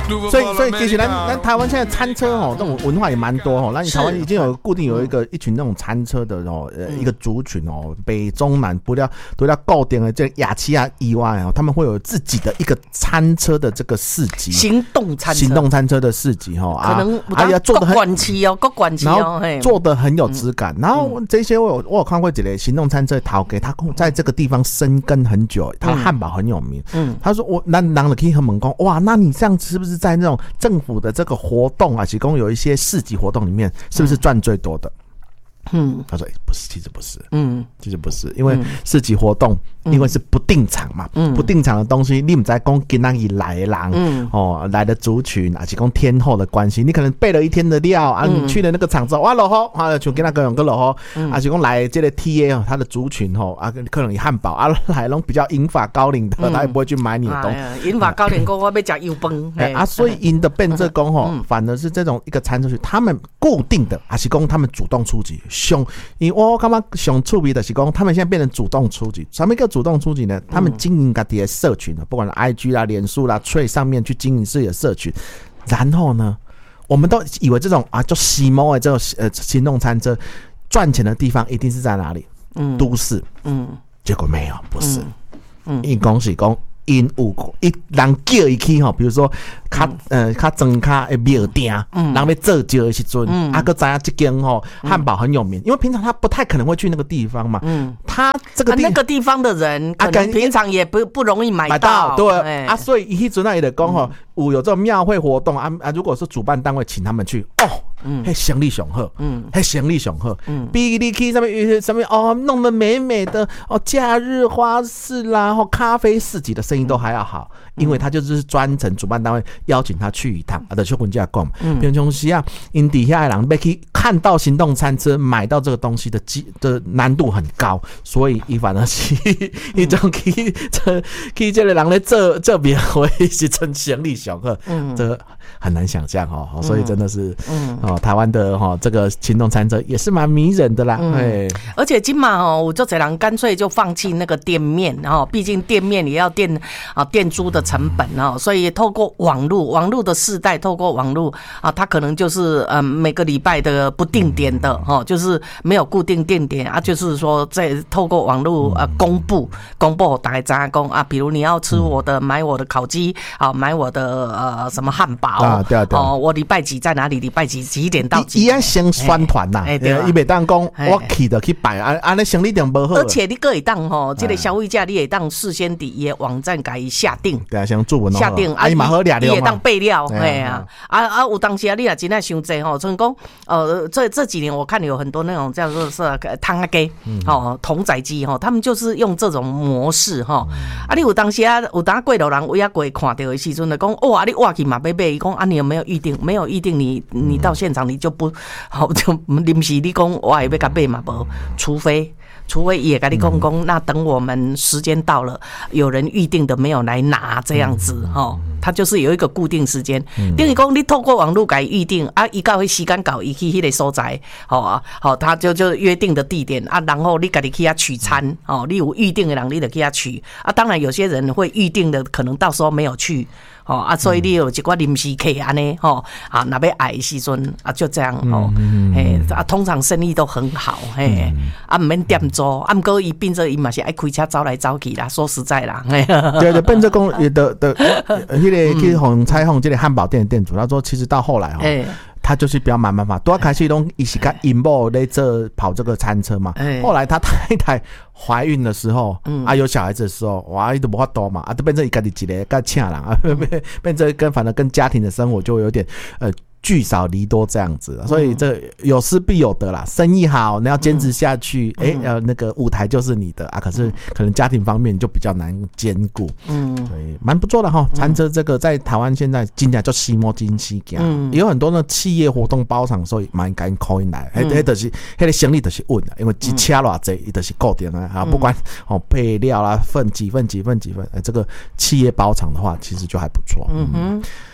所以其实咱台湾现在餐车哦，这种文化也蛮多哦。那你台湾已经有固定有一群那种餐车的哦，一个族群哦，北中南不料固定的这亚细亚以外哦，他们会有自己的一个餐车的这个市集，行动餐车的市集哈， 可能要做的很管期哦， 然后做的很有质感。然后这些我有看过几类行动餐车讨给他在这个地方生根很久，他的汉堡很有名。他说我那人就可以很猛攻哇，那你这样是不是在那种政府的这个活动啊，其中有一些市集活动里面，是不是赚最多的？他说不是，其实不是，其实不是，因为市集活动，因为是不定场嘛，不定场的东西，你不知道讲今天来的人，来的族群，还是讲天候的关系，你可能备了一天的料啊，你去了那个场之后，哇，落雨啊，就跟那个落雨，还是讲来这个 TA 他的族群啊，可能以汉堡啊来拢比较银发高龄的，他也不会去买你的东西。 银发高龄讲我要吃油饭， 所以因的变这讲反而是这种一个餐出去，他们固定的，还是讲他们主动出击。因为我感觉上趣味的是讲，他们现在变成主动出击。什么叫主动出击呢？他们经营自己的社群，不管是 IG 啦、脸书啦、Twitter 上面去经营自己的社群。然后呢，我们都以为这种就西摩的这种行动餐车赚钱的地方一定是在哪里？都市。结果没有，不是。因讲是讲。因有人叫伊去比如说较庄卡的庙店，人要做招的时阵，个知影这间汉堡很有名，因为平常他不太可能会去那个地方嘛。他这个那个地方的人，可能平常也不容易买到， 对所以伊迄阵也就讲有这种庙会活动如果是主办单位请他们去那生意上好，那生意上好，比你去上面弄得美美的假日花市啦，咖啡市集的生意都还要好，因为他就是专程主办单位邀请他去一趟，就跟人家讲，比如说因底下的人要去看到行动餐车买到这个东西的难度很高，所以伊反而是一种去这个人在这边会是真生意上好，这很难想象所以真的是台湾的这个行动餐车也是蛮迷人的啦。 而且今嘛有很多人干脆就放弃那个店面，毕竟店面也要店租的成本所以透过网络的世代，透过网络它可能就是每个礼拜的不定点的就是没有固定定点就是说在透过网络公布大家知道讲比如你要吃我的买我的烤鸡买我的什么汉堡对我礼拜几在哪里，礼拜几点到几点， 伊要先宣传呐，伊袂当讲我去就去摆安尼生意点不好。 而且你可以当这个消费者你也当事先伫伊的网站给伊下定， 对啊，先注文下定伊嘛好掠你也当备料，有当时你若真的伤济所以讲这几年我看有很多那种叫做是汤阿鸡桶仔鸡他们就是用这种模式你有当时有当过路人围过看到的时阵就讲你挖去嘛买伊讲你有没有预定？没有预定你到现场你就不就临时你讲我也要甲买嘛无，除非也跟你讲那等我们时间到了，有人预定的没有来拿这样子他就是有一个固定时间。等于讲你透过网络改预定他到那时间到伊去那个所在他就约定的地点然后你自己去那取餐你有预定的人你就去那取当然有些人会预定的可能到时候没有去所以你有一个临时客安尼那要爱的时阵就这样通常生意都很好不免店租不过伊变做伊嘛是爱开车走来走去啦，说实在啦对变做讲的迄个去红彩虹这个汉堡店的店主他说其实到后来他就是比较慢慢多开始都一起跟因某在这跑这个餐车嘛，后来他太太怀孕的时候有小孩子的时候哇都没法度嘛都变成一个自己的跟请人变成反正跟家庭的生活就有点聚少离多这样子，所以这有失必有得啦。生意好，你要坚持下去，那个舞台就是你的可是可能家庭方面就比较难兼顾，所以蛮不错的哈。餐车这个在台湾现在今年叫西摩金西行，也有很多呢企业活动包场，所以蛮敢 call in 来，就是那个生意就是稳的，因为一车偌济，它就是固定的不管配料啦，分几份，这个企业包场的话，其实就还不错。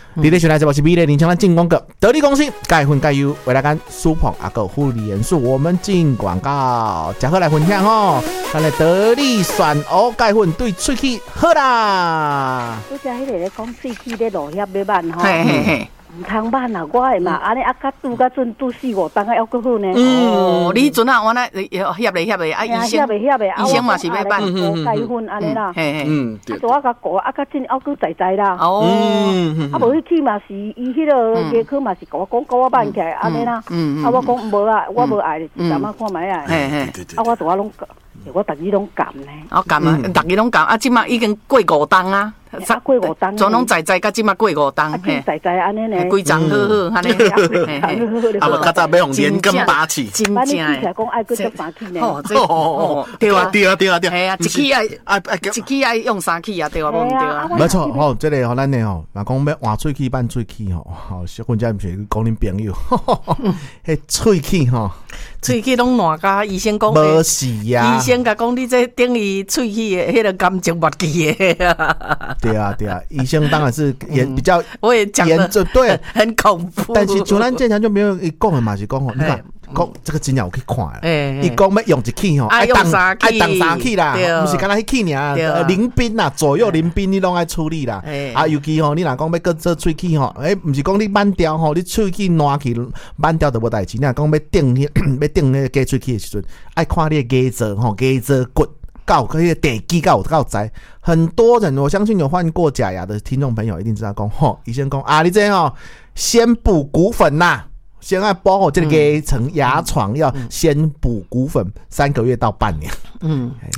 你的选来这波是美丽林强的进广告，得力公司钙粉钙油为大家舒捧阿个护理元素，我们进广告，嘉禾来分享哦。咱的得力选欧钙粉对喙齿好啦。 拄则迄个咧讲喙齿咧落叶要慢吼。 嘿嘿嘿。 唔通慢啊，我的嘛，安尼啊，甲拄4、5档啊，还阁好呢。 哦，你阵啊，我那翕咧啊，医生嘛是要办， 钙粉安尼啦。 嘿嘿， 啊，做啊甲过啊，甲真还阁在在啦。 哦， 啊，无迄去嘛是伊迄个牙科嘛是甲我讲，甲我办起来安尼啦。啊，我讲无啊，我无爱，一阵仔看觅啊。 嘿嘿， 啊，我做啊拢。我逐日拢撳呢， 我撳啊，逐日拢撳啊，即馬已經過5檔啊， 過5檔， 全攏在，甲即馬過5檔， 在安尼呢， 規張好好，安尼， 啊，無較早要用連根拔起， 真正誒， 講愛佫捉拔起呢， 對啊， 對啊， 係啊，一起愛用3起啊，對啊，無毋對啊， 沒錯，吼，即個吼，咱誒吼，若講要換喙齒辦喙齒吼，吼，小混家毋是講恁朋友，迄喙齒吼。 喙齒攏爛甲醫生講， 無是啊， 醫生甲講你這等於喙齒的迄個感情末期的。 對啊，醫生當然是也比較我也講嚴重，對， 很恐怖。 但是像咱正常就沒有伊講的嘛是講吼，你看講這個真正有去看啦，伊講要用一起吼，愛當3起啦，毋是干那迄起爾，鄰邊啦，左右鄰邊你攏愛處理啦。啊，尤其吼，你若講要擱做喙齒吼，毋是講你挽掉吼，你喙齒爛去挽掉就無代志。你若講要頂迄個假喙齒的時陣，愛看你的牙槽吼，牙槽骨到迄個地基到在。很多人我相信有換過假牙的聽眾朋友一定知道講，吼，醫生講啊，你這吼先補骨粉啦。先要包好这个牙床，要先補骨粉3個月到半年。